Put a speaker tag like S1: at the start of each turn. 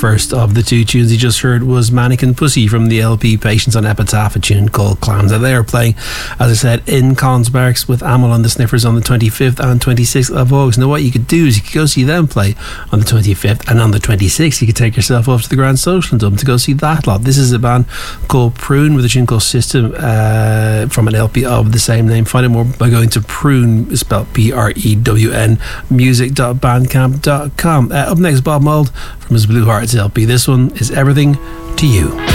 S1: first of the two tunes you just heard was Mannequin Pussy from the LP Patience on Epitaph, a tune called Clams. Now they are playing, as I said, in Consparks with Amyl and the Sniffers on the 25th and 26th of August. Now what you could do is you could go see them play on the 25th, and on the 26th you could take yourself off to the Grand Social in Dublin to go see that lot. This is a band called Prune with a tune called System from an LP of the same name. Find out more by going to Prune, spelled Prewn, music.bandcamp.com. Up next, Bob Mould from his Blue Hearts LP. This one is Everything to You.